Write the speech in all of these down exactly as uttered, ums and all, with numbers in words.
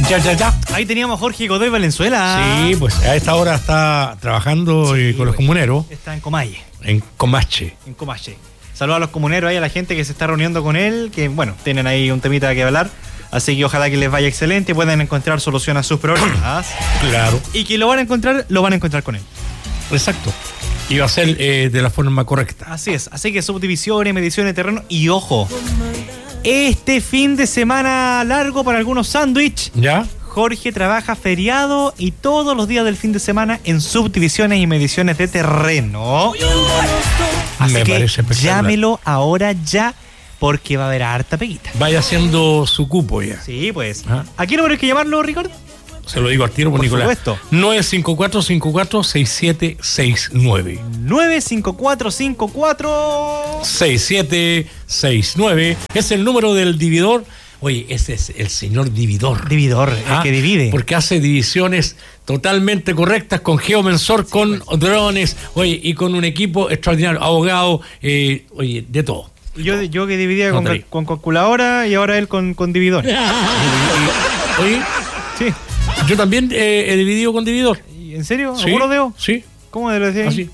Ya, ya, ya. Ahí teníamos a Jorge Godoy Valenzuela. Sí, pues a esta hora está trabajando Sí, eh, con los pues, comuneros Está en Comalle. en Comache. En Comache. Saludos a los comuneros ahí, a la gente que se está reuniendo con él, que bueno, tienen ahí un temita que hablar. Así que ojalá que les vaya excelente y puedan encontrar solución a sus problemas. Claro. Y que lo van a encontrar, lo van a encontrar con él. Exacto. Y va a ser eh, de la forma correcta. Así es. Así que subdivisiones, mediciones de terreno. Y ojo, este fin de semana largo para algunos sándwich. ¿Ya? Jorge trabaja feriado y todos los días del fin de semana en subdivisiones y mediciones de terreno. Así Me que parece espectacular. llámelo ahora ya, porque va a haber harta peguita. Vaya haciendo su cupo ya. Sí, pues. Ajá. ¿A qué número hay que llamarlo, Ricardo? Se lo digo al tiro por, Por Nicolás. supuesto. nueve cinco cuatro cinco cuatro seis siete seis nueve. nueve cinco cuatro cinco cuatro seis siete seis nueve es el número del dividor. Oye, ese es el señor dividor. Dividor, Ah, el que divide. Porque hace divisiones totalmente correctas con geomensor, Sí, con pues. drones, oye, y con un equipo extraordinario, abogado, eh, oye, de todo. Yo, yo que dividía con, Notary. con calculadora y ahora él con, con dividor. Oye, Sí. yo también eh, he dividido con dividor. ¿Y ¿En serio? Sí, ¿Alguno dedo? sí, ¿Cómo lo decía? así.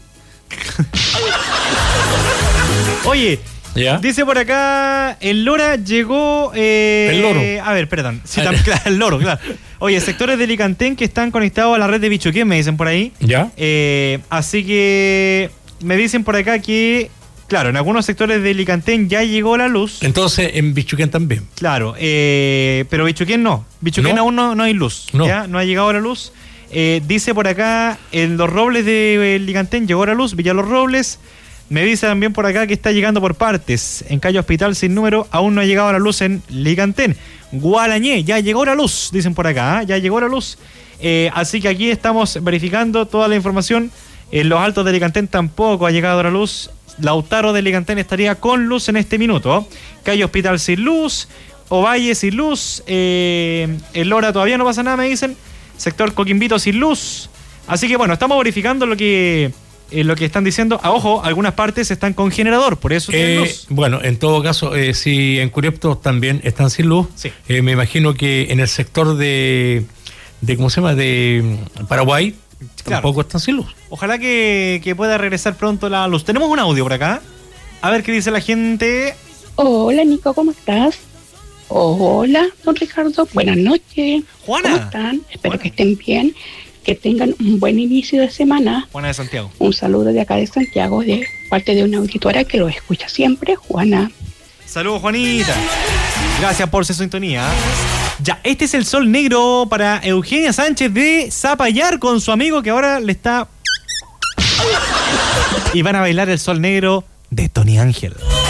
Oye, ¿Ya? dice por acá, el Lora llegó... eh, El loro. A ver, perdón. Sí, A tam- ver. claro, el loro, claro. Oye, sectores de Licantén que están conectados a la red de Bichuquén, me dicen por ahí. ¿Ya? Eh, así que me dicen por acá que, claro, en algunos sectores de Licantén ya llegó la luz. Entonces en Bichuquén también. Claro, eh, pero Bichuquén no. Bichuquén ¿No? aún no, no hay luz. No. ¿Ya? No ha llegado la luz. Eh, dice por acá, en Los Robles de eh, Licantén llegó la luz, Villa Los Robles. Me dice también por acá que está llegando por partes. En calle Hospital sin número, aún no ha llegado la luz en Licantén. Gualañé, ya llegó la luz, dicen por acá, ¿eh? Ya llegó la luz. Eh, así que aquí estamos verificando toda la información. En los altos de Licantén tampoco ha llegado la luz. Lautaro de Licantén estaría con luz en este minuto. Calle Hospital sin luz. Ovalle sin luz. Eh, en Lora todavía no pasa nada, me dicen. Sector Coquimbito sin luz. Así que bueno, estamos verificando lo que... Eh, lo que están diciendo, a ojo, algunas partes están con generador, por eso tienen Eh, luz. bueno, en todo caso, eh, si en Curiepto también están sin luz, Sí. eh, me imagino que en el sector de, de ¿cómo se llama? De Paraguay, Claro. tampoco están sin luz. Ojalá que, que pueda regresar pronto la luz. Tenemos un audio por acá. A ver qué dice la gente. Hola Nico, ¿cómo estás? Hola, don Ricardo, buenas noches. Juana. ¿Cómo están? Espero Juana. que estén bien, que tengan un buen inicio de semana. Juana de Santiago. Un saludo de acá de Santiago, de parte de una auditora que lo escucha siempre, Juana. Saludos, Juanita. Gracias por su sintonía. Ya, este es el sol negro para Eugenia Sánchez de Zapallar con su amigo que ahora le está... Y van a bailar el sol negro de Tony Ángel.